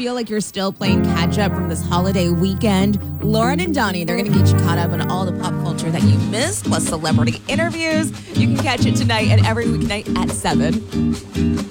feel like you're still playing catch up from this holiday weekend, Lauren and Donnie, they're going to get you caught up on all the pop culture that you missed, plus celebrity interviews. You can catch it tonight and every weeknight at 7.